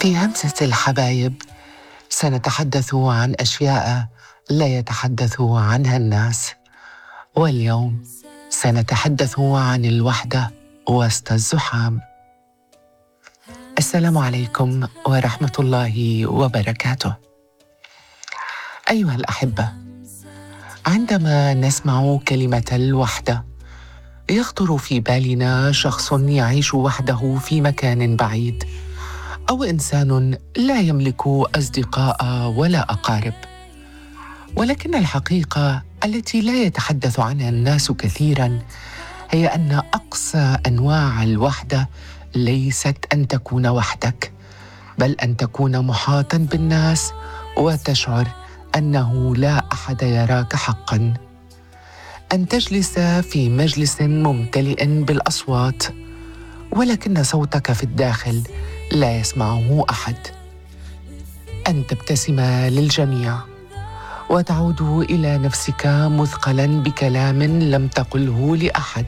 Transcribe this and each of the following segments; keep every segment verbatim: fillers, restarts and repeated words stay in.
في همسة الحبايب سنتحدث عن أشياء لا يتحدث عنها الناس، واليوم سنتحدث عن الوحدة وسط الزحام. السلام عليكم ورحمة الله وبركاته. أيها الأحبة، عندما نسمع كلمة الوحدة يخطر في بالنا شخص يعيش وحده في مكان بعيد، أو إنسان لا يملك أصدقاء ولا أقارب. ولكن الحقيقة التي لا يتحدث عنها الناس كثيراً هي أن أقصى أنواع الوحدة ليست أن تكون وحدك، بل أن تكون محاطاً بالناس وتشعر أنه لا أحد يراك حقاً. أن تجلس في مجلس ممتلئ بالأصوات ولكن صوتك في الداخل لا يسمعه أحد. أن تبتسم للجميع وتعود إلى نفسك مثقلاً بكلام لم تقله لأحد.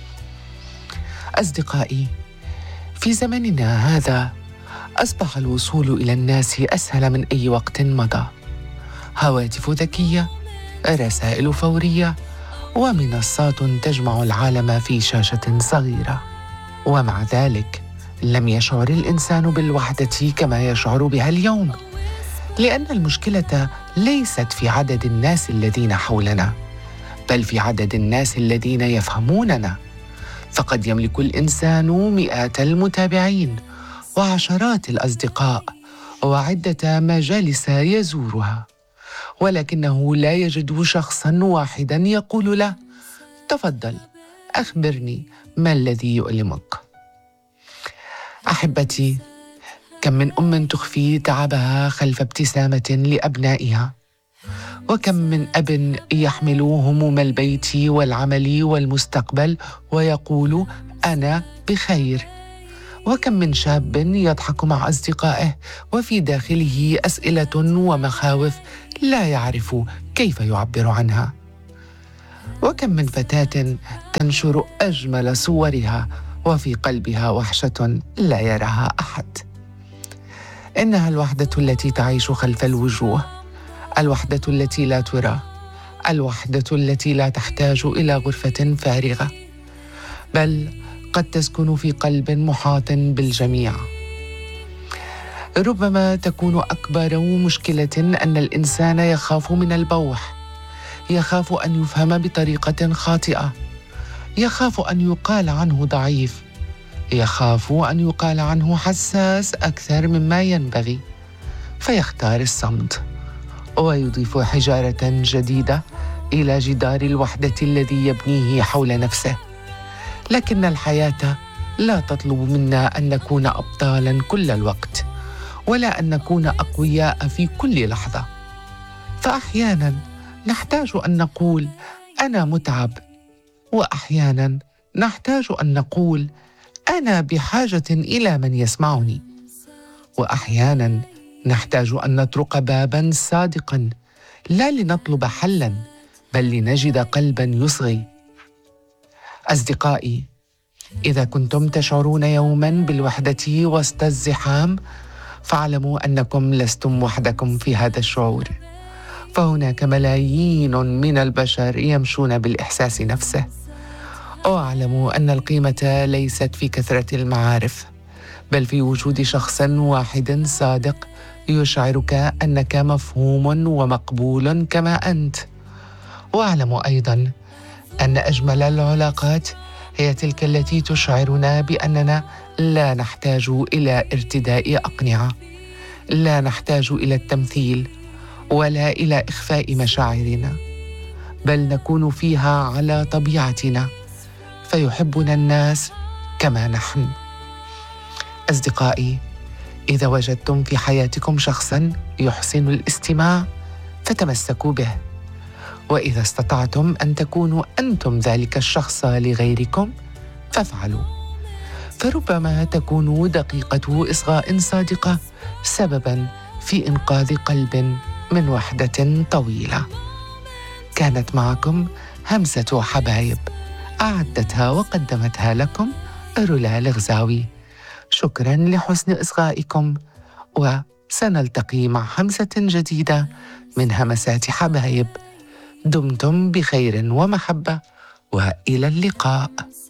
أصدقائي، في زمننا هذا أصبح الوصول إلى الناس أسهل من أي وقت مضى. هواتف ذكية، رسائل فورية، ومنصات تجمع العالم في شاشة صغيرة. ومع ذلك لم يشعر الإنسان بالوحدة كما يشعر بها اليوم، لأن المشكلة ليست في عدد الناس الذين حولنا، بل في عدد الناس الذين يفهموننا. فقد يملك الإنسان مئات المتابعين وعشرات الأصدقاء وعدة مجالس يزورها، ولكنه لا يجد شخصاً واحداً يقول له: تفضل أخبرني ما الذي يؤلمك. أحبتي، كم من أم تخفي تعبها خلف ابتسامة لأبنائها، وكم من أب يحمل هموم البيت والعمل والمستقبل ويقول أنا بخير، وكم من شاب يضحك مع أصدقائه وفي داخله أسئلة ومخاوف لا يعرف كيف يعبر عنها، وكم من فتاة تنشر أجمل صورها وفي قلبها وحشة لا يراها أحد. إنها الوحدة التي تعيش خلف الوجوه، الوحدة التي لا ترى، الوحدة التي لا تحتاج إلى غرفة فارغة، بل قد تسكن في قلب محاط بالجميع. ربما تكون أكبر مشكلة أن الإنسان يخاف من البوح، يخاف أن يفهم بطريقة خاطئة، يخاف أن يقال عنه ضعيف، يخاف أن يقال عنه حساس أكثر مما ينبغي، فيختار الصمت ويضيف حجارة جديدة إلى جدار الوحدة الذي يبنيه حول نفسه. لكن الحياة لا تطلب منا أن نكون أبطالاً كل الوقت، ولا أن نكون أقوياء في كل لحظة. فأحياناً نحتاج أن نقول أنا متعب، وأحياناً نحتاج أن نقول أنا بحاجة إلى من يسمعني، وأحياناً نحتاج أن نطرق باباً صادقاً، لا لنطلب حلاً بل لنجد قلباً يصغي. أصدقائي، إذا كنتم تشعرون يوماً بالوحدة وسط الزحام فاعلموا أنكم لستم وحدكم في هذا الشعور، فهناك ملايين من البشر يمشون بالإحساس نفسه. واعلموا أن القيمة ليست في كثرة المعارف، بل في وجود شخص واحد صادق يشعرك أنك مفهوم ومقبول كما أنت. واعلموا أيضاً أن أجمل العلاقات هي تلك التي تشعرنا بأننا لا نحتاج إلى ارتداء أقنعة، لا نحتاج إلى التمثيل ولا إلى إخفاء مشاعرنا، بل نكون فيها على طبيعتنا، فيحبنا الناس كما نحن. أصدقائي، إذا وجدتم في حياتكم شخصاً يحسن الاستماع فتمسكوا به، وإذا استطعتم أن تكونوا أنتم ذلك الشخص لغيركم فافعلوا، فربما تكون دقيقة إصغاء صادقة سبباً في إنقاذ قلب من وحدة طويلة. كانت معكم همسة حبايب، أعدتها وقدمتها لكم رولا الغزاوي. شكراً لحسن إصغائكم، وسنلتقي مع همسة جديدة من همسات حبايب. دمتم بخير ومحبة، وإلى اللقاء.